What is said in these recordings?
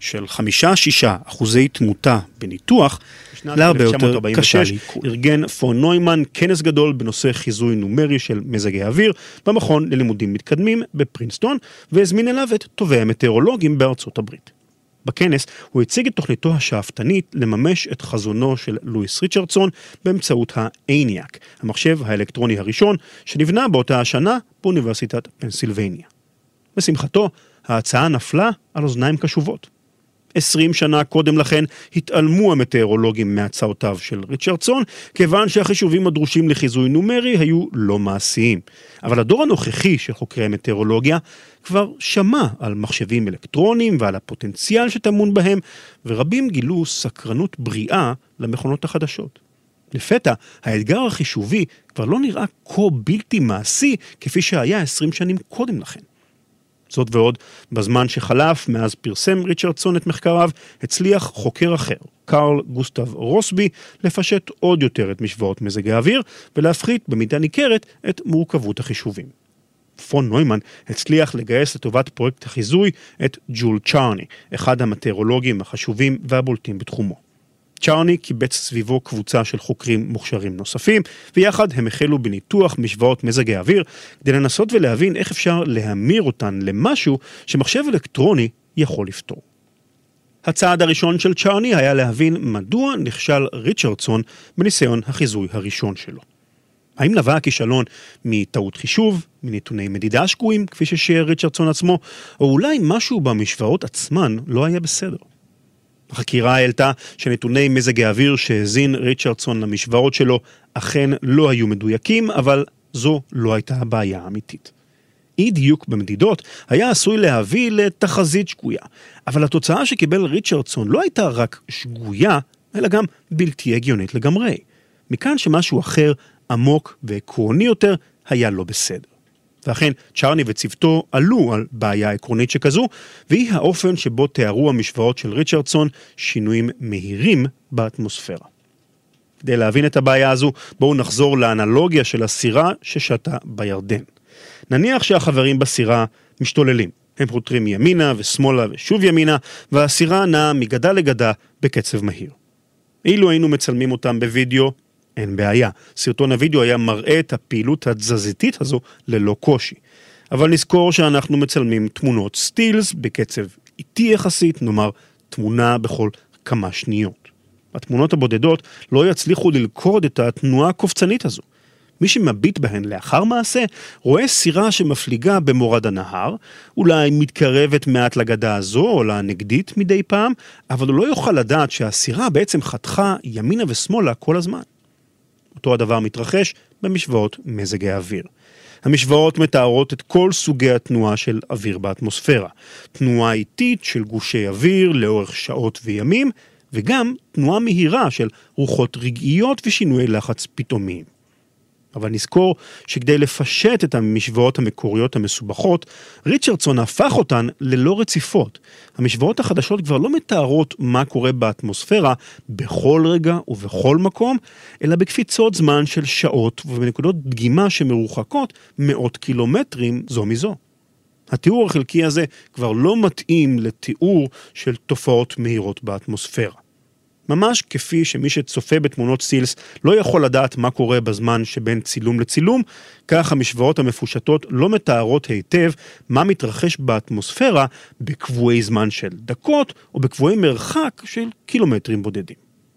של 5-6% תמותה בניתוח, להרבה יותר קשה. ארגן פון נוימן כנס גדול בנושא חיזוי נומרי של מזגי האוויר במכון ללימודים מתקדמים בפרינסטון, והזמין אליו את טובי המטאורולוגים בארצות הברית. בכנס הוא הציג את תוכניתו השאפתנית לממש את חזונו של לואיס ריצ'רדסון באמצעות האניאק, המחשב האלקטרוני הראשון שנבנה באותה השנה באוניברסיטת פנסילבניה. בשמחתו, ההצעה נפלה על אוזניים קשובות. 20 שנה קודם לכן התעלמו המטאורולוגים מהצעותיו של ריצ'רדסון, כיוון שהחישובים הדרושים לחיזוי נומרי היו לא מעשיים. אבל הדור הנוכחי של חוקרי המטאורולוגיה כבר שמע על מחשבים אלקטרוניים ועל הפוטנציאל שטמון בהם, ורבים גילו סקרנות בריאה למכונות החדשות. לפתע, האתגר החישובי כבר לא נראה כה בלתי מעשי כפי שהיה 20 שנים קודם לכן. זאת ועוד, בזמן שחלף מאז פרסם ריצ'רדסון את מחקריו, הצליח חוקר אחר, קרל גוסטב רוסבי, לפשט עוד יותר את משוואות מזג האוויר, ולהפחית במידה ניכרת את מורכבות החישובים. פון נוימן הצליח לגייס לטובת פרויקט החיזוי את ג'ול צ'ארני, אחד המטאורולוגים החשובים והבולטים בתחומו. צ'ארני קיבץ סביבו קבוצה של חוקרים מוכשרים נוספים, ויחד הם החלו בניתוח משוואות מזג האוויר, כדי לנסות ולהבין איך אפשר להמיר אותן למשהו שמחשב אלקטרוני יכול לפתור. הצעד הראשון של צ'ארני היה להבין מדוע נכשל ריצ'רדסון בניסיון החיזוי הראשון שלו. האם נבע הכישלון מטעות חישוב, מנתוני מדידה שקועים, כפי ששיער ריצ'רדסון עצמו, או אולי משהו במשוואות עצמן לא היה בסדר? החקירה העלתה שנתוני מזג האוויר שהזין ריצ'רדסון למשוואות שלו אכן לא היו מדויקים, אבל זו לא הייתה הבעיה האמיתית. אי דיוק במדידות היה עשוי להביא לתחזית שגויה, אבל התוצאה שקיבל ריצ'רדסון לא הייתה רק שגויה, אלא גם בלתי הגיונית לגמרי. מכאן שמשהו אחר, עמוק ועקרוני יותר, היה לא בסדר. ואכן, צ'ארני וצוותו עלו על בעיה עקרונית שכזו, והיא האופן שבו תיארו המשוואות של ריצ'רדסון שינויים מהירים באטמוספירה. כדי להבין את הבעיה הזו, בואו נחזור לאנלוגיה של הסירה ששטה בירדן. נניח שהחברים בסירה משתוללים. הם חותרים ימינה ושמאלה ושוב ימינה, והסירה נעה מגדה לגדה בקצב מהיר. אילו היינו מצלמים אותם בווידאו, אין בעיה. סרטון הווידאו היה מראה את הפעילות התזזיתית הזו ללא קושי. אבל נזכור שאנחנו מצלמים תמונות סטילס בקצב איטי יחסית, נאמר תמונה בכל כמה שניות. התמונות הבודדות לא יצליחו ללכוד את התנועה הקופצנית הזו. מי שמביט בהן לאחר מעשה, רואה סירה שמפליגה במורד הנהר, אולי מתקרבת מעט לגדה הזו או לנגדית מדי פעם, אבל הוא לא יוכל לדעת שהסירה בעצם חתכה ימינה ושמאלה כל הזמן. אותו הדבר מתרחש במשוואות מזג האוויר. המשוואות מתארות את כל סוגי התנועה של אוויר באטמוספירה. תנועה איטית של גושי אוויר לאורך שעות וימים, וגם תנועה מהירה של רוחות רגעיות ושינויי לחץ פתאומיים. אבל נזכור שכדי לפשט את המשוואות המקוריות המסובכות, ריצ'רדסון הפך אותן ללא רציפות. המשוואות החדשות כבר לא מתארות מה קורה באטמוספירה בכל רגע ובכל מקום, אלא בקפיצות זמן של שעות ובנקודות דגימה שמרוחקות מאות קילומטרים זו מזו. התיאור החלקי הזה כבר לא מתאים לתיאור של תופעות מהירות באטמוספירה. ממש כפי שמי שצופה בתמונות סטילס לא יכול לדעת מה קורה בזמן שבין צילום לצילום, כך המשוואות המפושטות לא מתארות היטב מה מתרחש באטמוספירה בקבועי זמן של דקות או בקבועי מרחק של קילומטרים בודדים.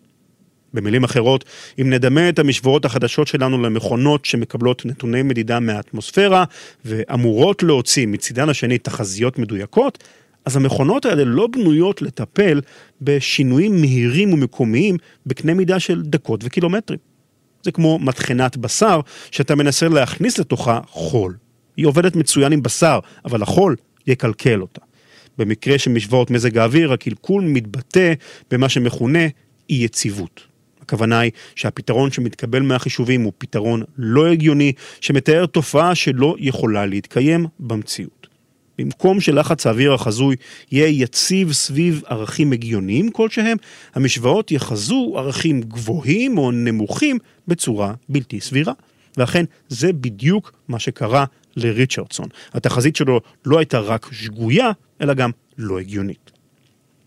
במילים אחרות, אם נדמה את המשוואות החדשות שלנו למכונות שמקבלות נתוני מדידה מהאטמוספירה ואמורות להוציא מצידן השני תחזיות מדויקות, אז המכונות האלה לא בנויות לטפל בשינויים מהירים ומקומיים בקנה מידה של דקות וקילומטרים. זה כמו מטחנת בשר שאתה מנסה להכניס לתוכה חול. היא עובדת מצוין עם בשר, אבל החול יקלקל אותה. במקרה של משוואות מזג האוויר, הקלקול מתבטא במה שמכונה אי יציבות. הכוונה היא שהפתרון שמתקבל מהחישובים הוא פתרון לא הגיוני, שמתאר תופעה שלא יכולה להתקיים במציאות. במקום שלחץ האוויר החזוי יהיה יציב סביב ערכים הגיוניים כלשהם, המשוואות יחזו ערכים גבוהים או נמוכים בצורה בלתי סבירה. ואכן זה בדיוק מה שקרה לריצ'רדסון. התחזית שלו לא הייתה רק שגויה, אלא גם לא הגיונית.